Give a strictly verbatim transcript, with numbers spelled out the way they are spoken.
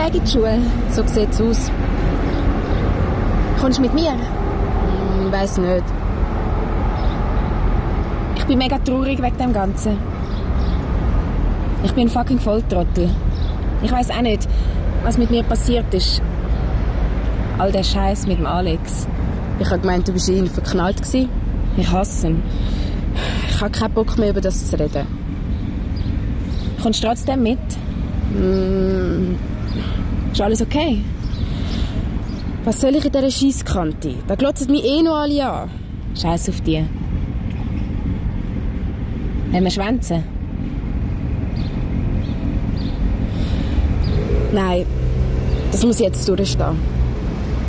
Weg in die Schule. So sieht's aus. Kommst du mit mir? Hm, weiss nicht. Ich bin mega traurig wegen dem Ganzen. Ich bin ein fucking Volltrottel. Ich weiss auch nicht, was mit mir passiert ist. All der Scheiß mit dem Alex. Ich habe gemeint, du bist in ihn verknallt gewesen. Ich hasse ihn. Ich habe keinen Bock mehr, über das zu reden. Kommst du trotzdem mit? Mm. Ist alles okay? Was soll ich in dieser Scheisskante? Da glotzen mich eh noch alle an. Scheiß auf die. Wollen wir schwänzen? Nein, das muss jetzt durchstehen.